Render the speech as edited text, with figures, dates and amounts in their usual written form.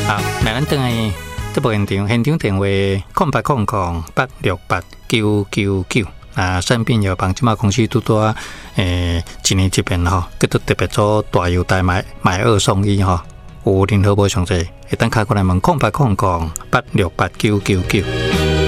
好，来咱等下这部现场电话0800868999啊，产品药房即马公司拄多一年这边吼，佮特别做大优待买2送1吼，有任何无详细，会等卡过来问0800868999。